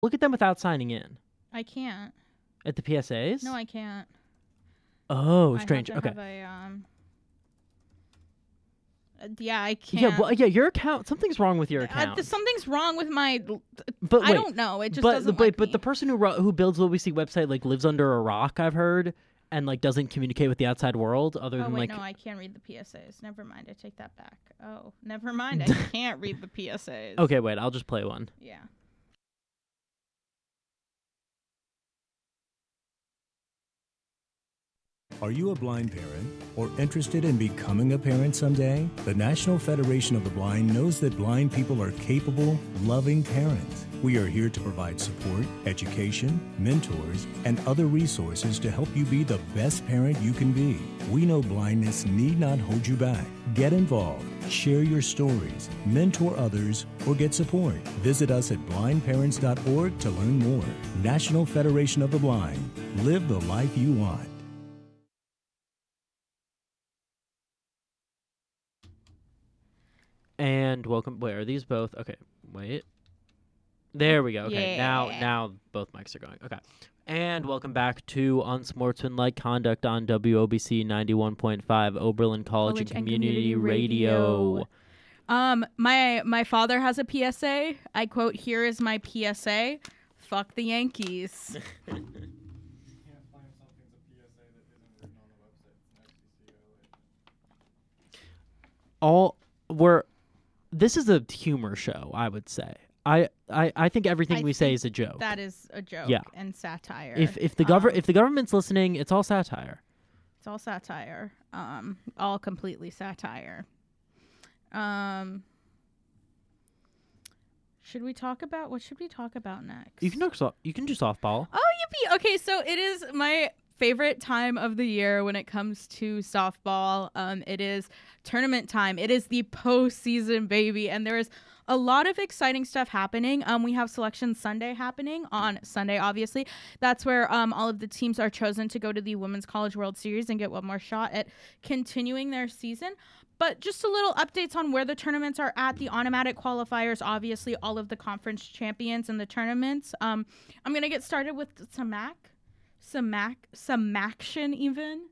Look at them without signing in. I can't. At the PSAs? No, I can't. Oh, strange. I have to Okay. have yeah, I can't. Yeah, well, yeah, your account. Something's wrong with your account. Something's wrong with my. But I don't know. It just doesn't. But the person who builds What We See website like lives under a rock. I've heard, and like doesn't communicate with the outside world other than like. No, I can't read the PSAs. Never mind. I take that back. Oh, never mind. I can't read the PSAs. Okay, wait. I'll just play one. Yeah. Are you a blind parent or interested in becoming a parent someday? The National Federation of the Blind knows that blind people are capable, loving parents. We are here to provide support, education, mentors, and other resources to help you be the best parent you can be. We know blindness need not hold you back. Get involved, share your stories, mentor others, or get support. Visit us at blindparents.org to learn more. National Federation of the Blind. Live the life you want. And welcome. Wait, are these both? Okay, wait. There we go. Okay, Yeah. now both mics are going. Okay. And welcome back to Unsportsmanlike Conduct on WOBC 91.5 Oberlin College and Community Radio. My father has a PSA. I quote, "Here is my PSA. Fuck the Yankees." This is a humor show, I would say. I think everything we say is a joke. That is a joke. Yeah. And satire. If the government's listening, it's all satire. It's all satire. All completely satire. Should we talk about what should we talk about next? You can do softball. Oh, yippee! Okay, so it is my favorite time of the year when it comes to softball. It is tournament time. It is the postseason, baby, and there is a lot of exciting stuff happening. We have Selection Sunday happening on Sunday, obviously. That's where all of the teams are chosen to go to the Women's College World Series and get one more shot at continuing their season. But just a little updates on where the tournaments are at, the automatic qualifiers, obviously all of the conference champions in the tournaments. I'm going to get started with some action even.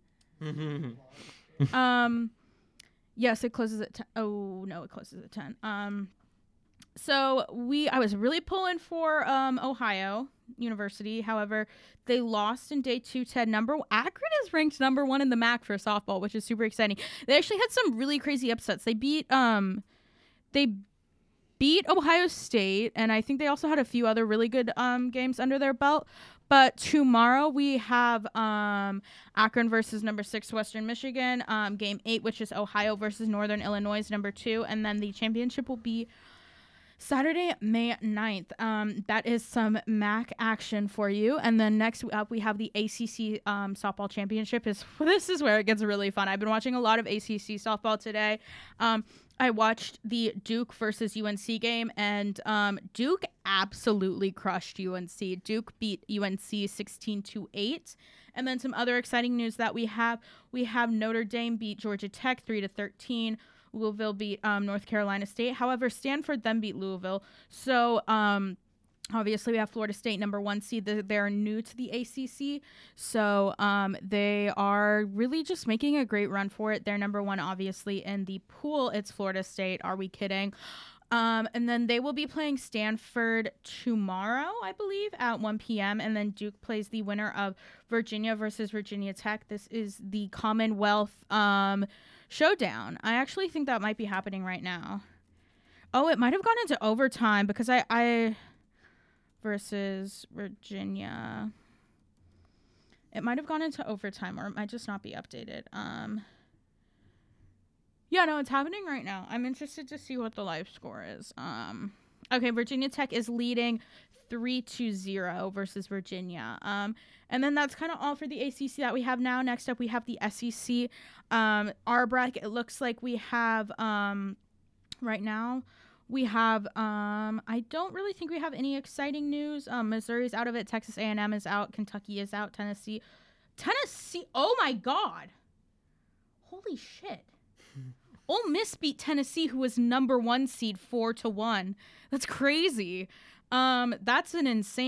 Yes, it closes at 10. Oh, no, it closes at 10. So I was really pulling for Ohio University. However, they lost in day 2 to Akron is ranked number 1 in the MAC for softball, which is super exciting. They actually had some really crazy upsets. They beat Ohio State, and I think they also had a few other really good games under their belt. But tomorrow we have Akron versus number 6 Western Michigan, game 8, which is Ohio versus Northern Illinois, number 2, and then the championship will be Saturday, May 9th. That is some MAC action for you. And then next up, we have the ACC softball championship. This is where it gets really fun. I've been watching a lot of ACC softball today. I watched the Duke versus UNC game, and Duke absolutely crushed UNC. Duke beat UNC 16-8. And then some other exciting news that we have Notre Dame beat Georgia Tech 3-13. Louisville beat North Carolina State. However, Stanford then beat Louisville. So, obviously, we have Florida State, number 1 seed. They're new to the ACC. So, they are really just making a great run for it. They're number 1, obviously, in the pool. It's Florida State. Are we kidding? And then they will be playing Stanford tomorrow, I believe, at 1 p.m. And then Duke plays the winner of Virginia versus Virginia Tech. This is the Commonwealth showdown. I actually think that might be happening right now. Oh, it might have gone into overtime because I versus Virginia. It might have gone into overtime, or it might just not be updated. Yeah, no, it's happening right now. I'm interested to see what the live score is. Okay, Virginia Tech is leading 3-0 versus Virginia. And then that's kind of all for the ACC that we have now. Next up, we have the SEC. Our bracket, it looks like we have, right now, we have, I don't really think we have any exciting news. Missouri's out of it. Texas A&M is out. Kentucky is out. Tennessee, oh my God. Holy shit. Ole Miss beat Tennessee, who was number 1 seed 4-1. That's crazy. That's an insane